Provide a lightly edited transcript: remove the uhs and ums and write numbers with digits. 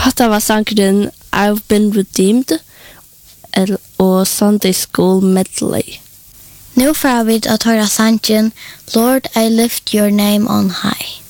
Hatta var sangren I've Been Redeemed og Sunday School Medley. Nu får vi att höra sangen Lord I lift your name on high.